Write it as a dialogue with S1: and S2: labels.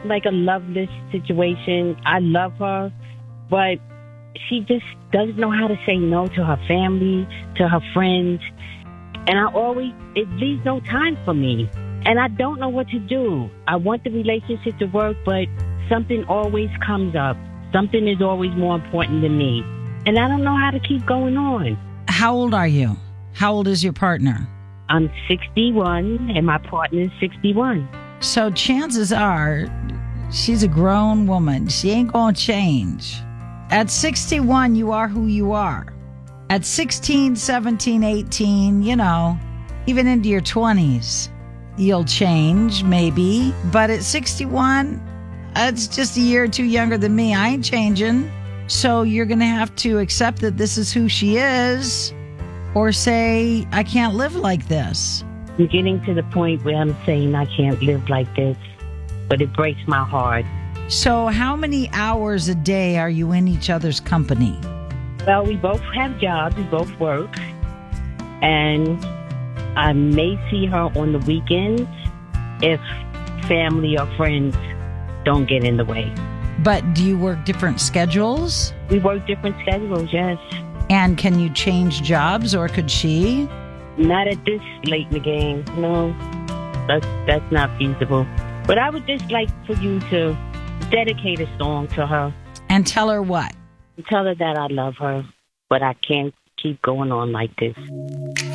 S1: like a loveless situation. I love her, but she just doesn't know how to say no to her family, to her friends. And it leaves no time for me. And I don't know what to do. I want the relationship to work, but something always comes up. Something is always more important than me. And I don't know how to keep going on.
S2: How old are you? How old is your partner?
S1: I'm 61 and my partner is 61.
S2: So chances are she's a grown woman. She ain't going to change. At 61, you are who you are. At 16, 17, 18, even into your 20s, you'll change maybe. But at 61, it's just a year or two younger than me. I ain't changing. So you're going to have to accept that this is who she is, or say, I can't live like this.
S1: I'm getting to the point where I'm saying I can't live like this, but it breaks my heart.
S2: So how many hours a day are you in each other's company?
S1: Well, we both have jobs, we both work, and I may see her on the weekends if family or friends don't get in the way.
S2: But do you work different schedules?
S1: We work different schedules, yes.
S2: And can you change jobs, or could she?
S1: Not at this late in the game, no. That's not feasible. But I would just like for you to dedicate a song to her.
S2: And tell her what?
S1: Tell her that I love her, but I can't keep going on like this.